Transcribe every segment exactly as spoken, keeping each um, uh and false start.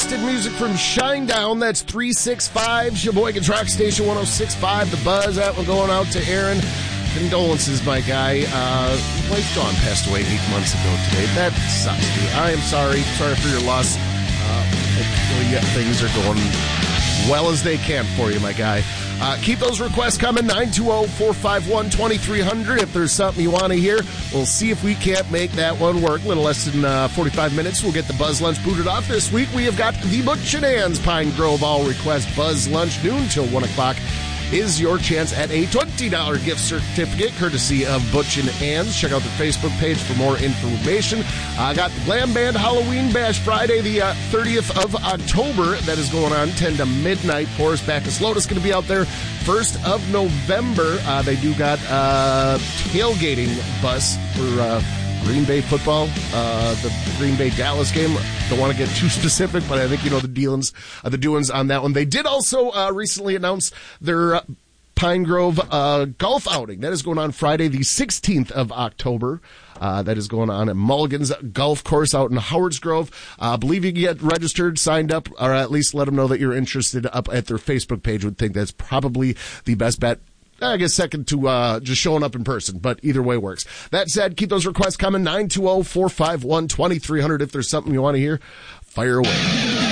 Music from Shinedown. That's three sixty-five. Sheboygan's Rock Station one oh six point five. The Buzz. That one going out to Aaron. Condolences, my guy. Uh, wife Dawn passed away eight months ago today. That sucks, dude. I am sorry. Sorry for your loss. Uh, hopefully uh, things are going well as they can for you, my guy. Uh, keep those requests coming, nine two zero, four five one, two three zero zero. If there's something you want to hear, we'll see if we can't make that one work. A little less than uh, forty-five minutes, we'll get the Buzz Lunch booted off. This week, we have got the Butch and Ann's Pine Grove All Request Buzz Lunch, noon till one o'clock. Is your chance at a twenty dollars gift certificate, courtesy of Butch and Ann's. Check out their Facebook page for more information. I uh, got the Glam Band Halloween Bash Friday, the uh, thirtieth of October. That is going on ten to midnight. Forest Bacchus Lotus going to be out there. first of November, uh, they do got uh, tailgating bus for uh, Green Bay football, uh, the Green Bay Dallas game. Don't want to get too specific, but I think you know the dealings, uh, the doings on that one. They did also uh, recently announce their uh, Pine Grove uh, golf outing. That is going on Friday, the sixteenth of October. Uh, that is going on at Mulligan's Golf Course out in Howards Grove. I uh, believe you can get registered, signed up, or at least let them know that you're interested up at their Facebook page. Would think that's probably the best bet. I guess second to uh, just showing up in person, but either way works. That said, keep those requests coming, nine two zero, four five one, two three zero zero. If there's something you want to hear, fire away.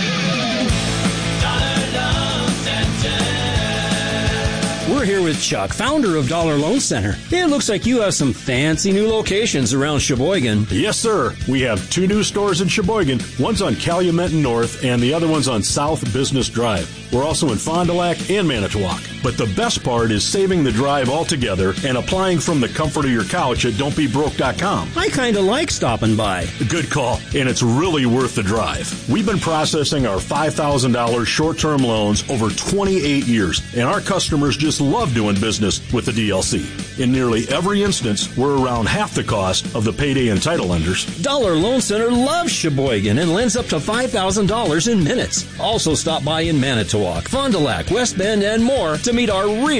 We're here with Chuck, founder of Dollar Loan Center. It looks like you have some fancy new locations around Sheboygan. Yes, sir. We have two new stores in Sheboygan. One's on Calumet and North, and the other one's on South Business Drive. We're also in Fond du Lac and Manitowoc. But the best part is saving the drive altogether and applying from the comfort of your couch at don't be broke dot com. I kind of like stopping by. Good call, and it's really worth the drive. We've been processing our five thousand dollars short-term loans over twenty-eight years, and our customers just love doing business with the D L C. In nearly every instance, we're around half the cost of the payday and title lenders. Dollar Loan Center loves Sheboygan and lends up to five thousand dollars in minutes. Also stop by in Manitowoc, Fond du Lac, West Bend, and more to meet our real